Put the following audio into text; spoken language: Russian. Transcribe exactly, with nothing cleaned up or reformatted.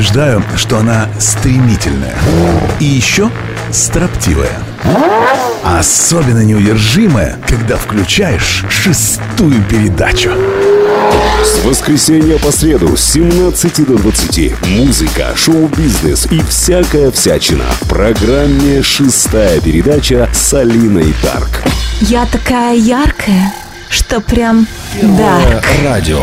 утверждаю, что она стремительная. И еще строптивая. Особенно неудержимая, когда включаешь шестую передачу. С воскресенья по среду с семнадцати до двадцати музыка, шоу-бизнес и всякая всячина в программе «Шестая передача» с Алиной Дарк. Я такая яркая, что прям дарк. Радио.